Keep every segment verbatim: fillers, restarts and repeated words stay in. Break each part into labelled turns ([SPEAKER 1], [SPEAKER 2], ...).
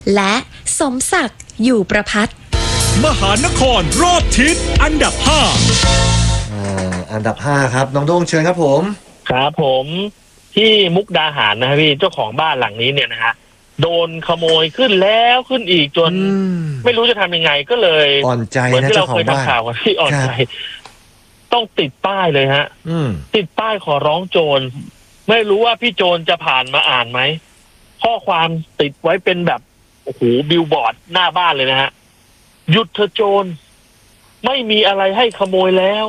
[SPEAKER 1] และสมศักดิ์อยู่ประภัตร
[SPEAKER 2] มหานครรอบทิศอันดับห้า
[SPEAKER 3] อ่าอันดับห้าครับน้องโด่งเชิญครับผม
[SPEAKER 4] ครับผมที่มุกดาหารนะครับพี่เจ้าของบ้านหลังนี้เนี่ยนะฮะโดนขโมยขึ้นแล้วขึ้นอีกจนไม่รู้จะทำยังไงก็เลย
[SPEAKER 3] อ่อนใจ
[SPEAKER 4] เหมือน
[SPEAKER 3] ที่
[SPEAKER 4] เราเคยทำข่าวกันที่อ่อนใจต้องติดป้ายเลยฮะติดป้ายขอร้องโจรไม่รู้ว่าพี่โจรจะผ่านมาอ่านไหมข้อความติดไว้เป็นแบบโอ้โหบิลบอร์ดหน้าบ้านเลยนะฮะหยุดเถอะโจรไม่มีอะไรให้ขโมยแล้ว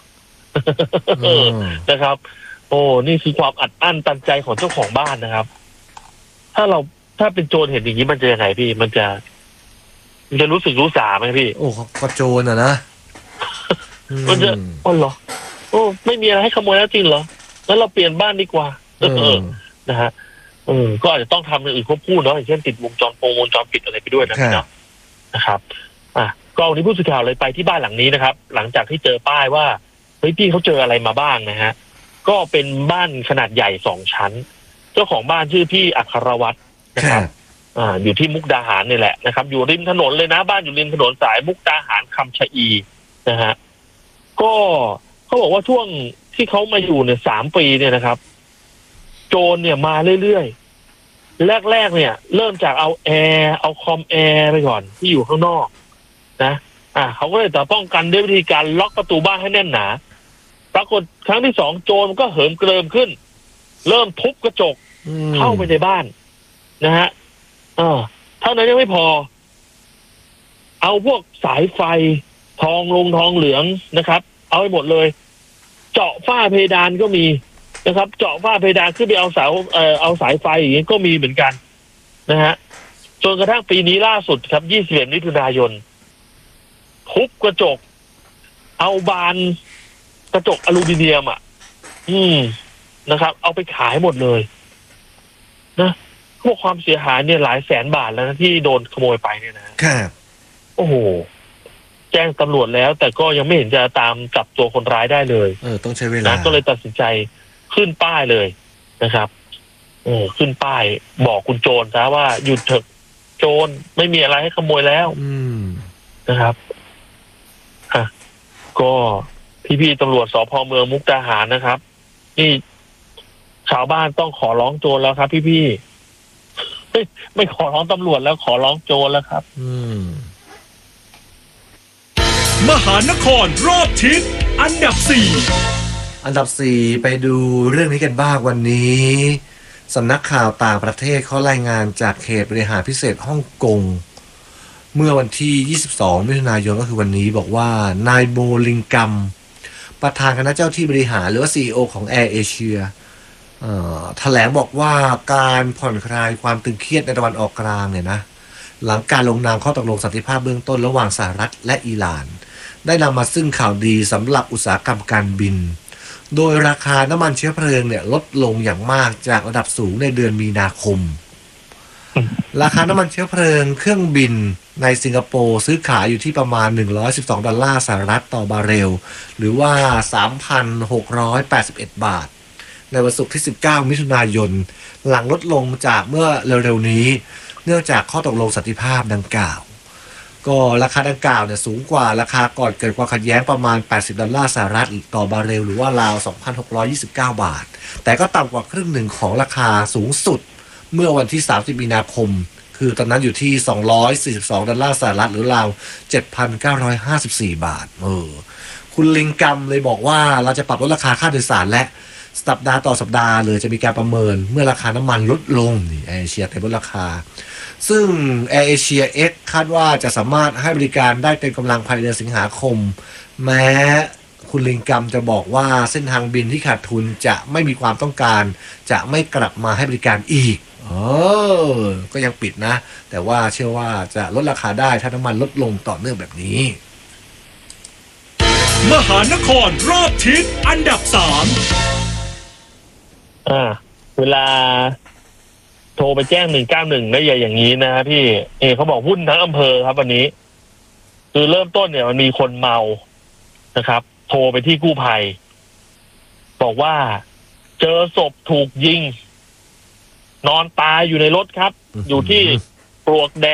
[SPEAKER 4] นะครับโอ้นี่คือความอัดอั้นตันใจของเจ้าของบ้านนะครับถ้าเราถ้าเป็นโจรเห็นอย่างนี้มันจะยังไงพี่มันจะมันจะรู้สึกรู้สาไหมพี่
[SPEAKER 3] โอ้ก็โจรอ่ะนะ
[SPEAKER 4] มันจะอ๋อเหรอโอ้ไม่มีอะไรให้ขโมยแล้วจริงเหรองั้นเราเปลี่ยนบ้านดีกว่าเออนะฮะเออก็อาจจะต้องทำอย่างอื่นควบคู่เนาะอย่างเช่นติดวงจรโปรวงจรปิดอะไรไปด้วยนะเนาะนะครับอ่ะก็วันนี้ผู้สื่อข่าวเลยไปที่บ้านหลังนี้นะครับหลังจากที่เจอป้ายว่าเฮ้ยพี่เขาเจออะไรมาบ้างนะฮะก็เป็นบ้านขนาดใหญ่สองชั้นเจ้าของบ้านชื่อพี่อัครวัฒน์นะครับอ่าอยู่ที่มุกดาหารนี่แหละนะครับอยู่ริมถนนเลยนะบ้านอยู่ริมถนนสายมุกดาหารคำชะอีนะฮะก็เขาบอกว่าช่วงที่เขามาอยู่เนี่ยสามปีเนี่ยนะครับโจรเนี่ยมาเรื่อยๆแรกๆเนี่ยเริ่มจากเอาแอร์เอาคอมแอร์ไปก่อนที่อยู่ข้างนอกนะอ่าเขาก็เลยแต่ป้องกันด้วยวิธีการล็อกประตูบ้านให้แน่นหนาปรากฏครั้งที่สองโจรมันก็เหิมเกริมขึ้นเริ่มทุบกระจกเข้าไปในบ้านนะฮะอ่าเท่านั้นยังไม่พอเอาพวกสายไฟทองลงทองเหลืองนะครับเอาไปหมดเลยเจาะฝ้าเพดานก็มีนะครับเจาะฝ้าเพดานขึ้นไปเอาเสาเอ่อเอาสายไฟอย่างนี้ก็มีเหมือนกันนะฮะจนกระทั่งปีนี้ล่าสุดครับยี่สิบเอ็ดมิถุนายนทุบกระจกเอาบานกระจกอลูมิเนียมอ่ะอืมนะครับเอาไปขายหมดเลยนะพวกความเสียหายเนี่ยหลายแสนบาทแล้วนะที่โดนขโมยไปเนี่ยนะครับโอ้โหแจ้งตำรวจแล้วแต่ก็ยังไม่เห็นจะตามจับตัวคนร้ายได้เลย
[SPEAKER 3] เออต้องใช้เวลา
[SPEAKER 4] ก็เลยตัดสินใจขึ้นป้ายเลยนะครับเออขึ้นป้ายบอกคุณโจรซะว่าหยุดเถอะโจรไม่มีอะไรให้ขโมยแล้วนะครับอ่ะก็พี่ๆตำรวจสภ.เมืองมุกดาหารนะครับนี่ชาวบ้านต้องขอร้องโจรแล้วครับพี่ๆไม่ขอร้องตำรวจแล้วขอร้องโจรแล้วครับ
[SPEAKER 3] อืม
[SPEAKER 2] มหานครรอบทิศอันดับสี่
[SPEAKER 3] อันดับสี่ไปดูเรื่องนี้กันบ้างวันนี้สำนักข่าวต่างประเทศเขารายงานจากเขตบริหารพิเศษฮ่องกงเมื่อวันที่ยี่สิบสองมิถุนายนก็คือวันนี้บอกว่านายโบลิงกัมประธานคณะเจ้าที่บริหารหรือว่า ซี อี โอ ของ Air Asia เอ่อแถลงบอกว่าการผ่อนคลายความตึงเครียดในตะวันออกกลางเนี่ยนะหลังการลงนามข้อตกลงสันติภาพเบื้องต้นระหว่างสหรัฐและอิหร่านได้นำมาซึ่งข่าวดีสำหรับอุตสาหกรรมการบินโดยราคาน้ำมันเชื้อเพลิงเนี่ยลดลงอย่างมากจากระดับสูงในเดือนมีนาคมราคาน้ำมันเชื้อเพลิงเครื่องบินในสิงคโปร์ซื้อขายอยู่ที่ประมาณหนึ่งร้อยสิบสองดอลลาร์สหรัฐต่อบาร์เรลหรือว่า สามพันหกร้อยแปดสิบเอ็ด บาทในวันศุกร์ที่สิบเก้ามิถุนายนหลังลดลงจากเมื่อเร็วๆนี้เนื่องจากข้อตกลงสันติภาพดังกล่าวก็ราคาดังกล่าวเนี่ยสูงกว่าราคาก่อนเกิดความขัดแย้งประมาณแปดสิบดอลลาร์สหรัฐต่อบาร์เรลหรือว่าราว สองพันหกร้อยยี่สิบเก้า บาทแต่ก็ต่ำกว่าครึ่งหนึ่งของราคาสูงสุดเมื่อวันที่สามสิบมีนาคมคือตอนนั้นอยู่ที่สองร้อยสี่สิบสองดอลลาร์สหรัฐหรือราว เจ็ดพันเก้าร้อยห้าสิบสี่ บาทเออคุณลิงกัมเลยบอกว่าเราจะปรับลดราคาค่าโดยสารและสัปดาห์ต่อสัปดาห์เลยจะมีการประเมินเมื่อราคาน้ำมันลดลงนี่แอร์เอเชียเต็มลดราคาซึ่ง Air Asia X คาดว่าจะสามารถให้บริการได้เต็มกำลังภายในเดือนสิงหาคมแม้คุณลิงกัมจะบอกว่าเส้นทางบินที่ขาดทุนจะไม่มีความต้องการจะไม่กลับมาให้บริการอีกเออก็ยังปิดนะแต่ว่าเชื่อว่าจะลดราคาได้ถ้าน้ำมันลดลงต่อเนื่องแบบนี้
[SPEAKER 2] มหานครรอบทิศอันดับสาม
[SPEAKER 4] อ่าเวลาโทรไปแจ้งหนึ่งเก้าหนึ่งได้ใหญ่อย่างนี้นะพี่เอเขาบอกวุ่นทั้งอำเภอครับวันนี้คือเริ่มต้นเนี่ยมันมีคนเมานะครับโทรไปที่กู้ภัยบอกว่าเจอศพถูกยิงนอนตายอยู่ในรถครับอยู่ที่ปลวกแดง